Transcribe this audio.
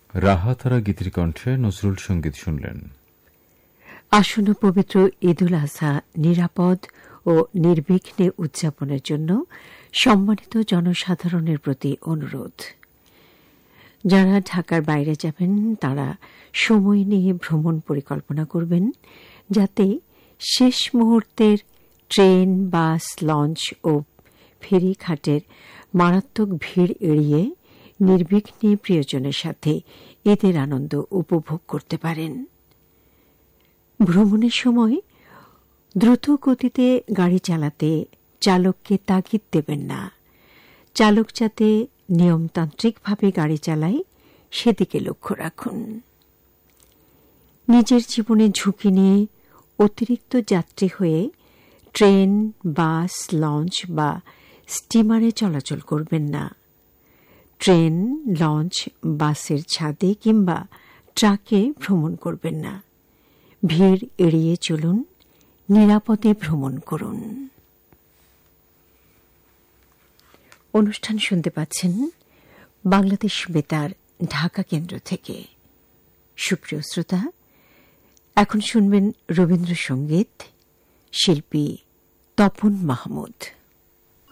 রাহাতারা গীতির কণ্ঠে নজরুল সঙ্গীত শুনলেন। আসন্ন পবিত্র ঈদুল আজহা নিরাপদ ও নির্বিঘ্নে উদযাপনের জন্য সম্মানিত জনসাধারণের প্রতি অনুরোধ। যারা ঢাকার বাইরে যাবেন তারা সময় নিয়ে ভ্রমণ পরিকল্পনা করবেন, যাতে শেষ মুহূর্তের ট্রেন, বাস, লঞ্চ ও ফেরিঘাটের মারাত্মক ভিড় এড়িয়ে নির্বিঘ্নে প্রিয়জনের সাথে ঈদের আনন্দ উপভোগ করতে পারেন। ভ্রমণের সময় দ্রুত গতিতে গাড়ি চালাতে চালককে তাগিদ দেবেন না। চালক যাতে নিয়মতান্ত্রিকভাবে গাড়ি চালায় সেদিকে লক্ষ্য রাখুন। নিজের জীবনে ঝুঁকি নিয়ে অতিরিক্ত যাত্রী হয়ে ট্রেন, বাস, লঞ্চ বা স্টিমারে চলাচল করবেন না। ট্রেন, লঞ্চ, বাসের ছাদে কিংবা ট্রাকে ভ্রমণ করবেন না। ভিড় এড়িয়ে চলুন, নিরাপদে ভ্রমণ করুন। অনুষ্ঠান শুনতে পাচ্ছেন বাংলাদেশ বেতার ঢাকা কেন্দ্র থেকে। সুপ্রিয় শ্রোতা, এখন শুনবেন রবীন্দ্রসঙ্গীত, শিল্পী তপন মাহমুদ।